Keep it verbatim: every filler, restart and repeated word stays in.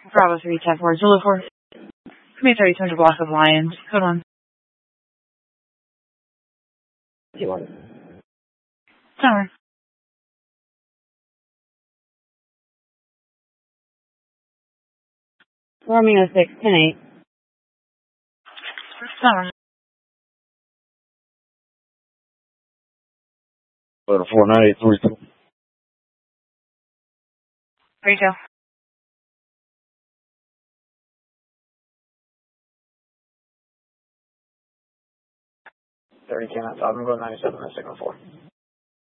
Bravo three, ten four, Zulu four. Command thirty, two hundred block of Lions. Code one. T one. Tower. Romeo six, ten eight. Tower. Letter four nine eight three two. Retail. thirty, ten, I'm going ninety-seven, signal four.